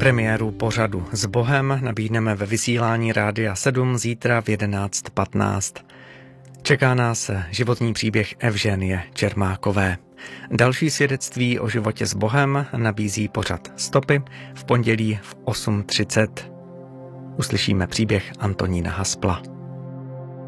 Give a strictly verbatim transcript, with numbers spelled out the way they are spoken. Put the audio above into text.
Premiéru pořadu S Bohem nabídneme ve vysílání Rádia sedm zítra v jedenáct patnáct. Čeká nás životní příběh Evženie Čermákové. Další svědectví o životě s Bohem nabízí pořad Stopy v pondělí v osm třicet. Uslyšíme příběh Antonína Haspla.